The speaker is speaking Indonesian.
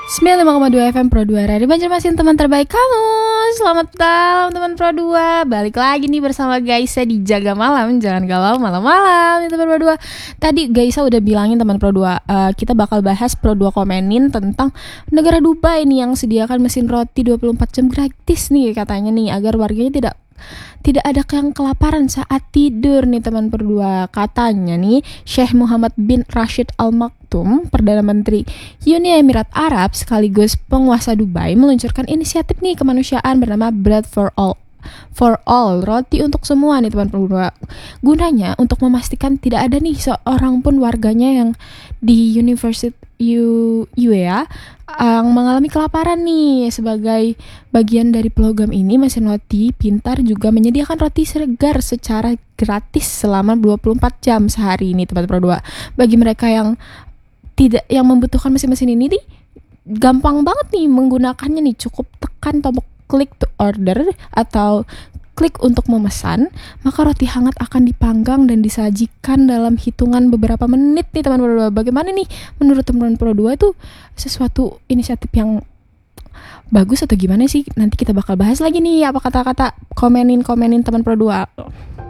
95,2 FM Pro 2 Radio Banjarmasin, teman terbaik kamu. Selamat malam teman Pro 2. Balik lagi nih bersama Gaisa di Jaga Malam. Jangan galau malam-malam ya teman Pro 2. Tadi Gaisa udah bilangin teman Pro 2, kita bakal bahas Pro 2 komenin tentang negara Dubai nih yang sediakan mesin roti 24 jam gratis nih katanya nih, agar warganya tidak ada yang kelaparan saat tidur nih teman berdua. Katanya nih Sheikh Muhammad bin Rashid Al Maktoum, Perdana Menteri Uni Emirat Arab sekaligus penguasa Dubai, meluncurkan inisiatif nih kemanusiaan bernama Bread for all, roti untuk semua nih teman berdua. Gunanya untuk memastikan tidak ada nih seorang pun warganya yang di University UEA yang mengalami kelaparan nih. Sebagai bagian dari program ini, mesin roti pintar juga menyediakan roti segar secara gratis selama 24 jam sehari ini teman berdua. Bagi mereka yang membutuhkan mesin-mesin ini nih, gampang banget nih menggunakannya nih. Cukup tekan tombol klik to order atau klik untuk memesan, maka roti hangat akan dipanggang dan disajikan dalam hitungan beberapa menit nih teman Pro 2. Bagaimana nih menurut teman Pro 2 itu sesuatu inisiatif yang bagus atau gimana sih? Nanti kita bakal bahas lagi nih apa kata-kata komenin teman Pro 2.